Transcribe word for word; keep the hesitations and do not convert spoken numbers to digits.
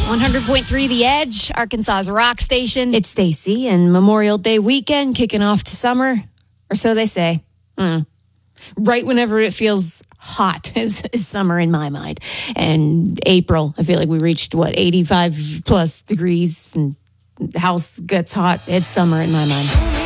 one hundred point three The Edge, Arkansas's rock station. It's Stacy, and Memorial Day weekend kicking off to summer, or so they say. Mm. Right whenever it feels hot is, is summer in my mind. And April, I feel like we reached, what, eighty-five plus degrees, and the house gets hot. It's summer in my mind.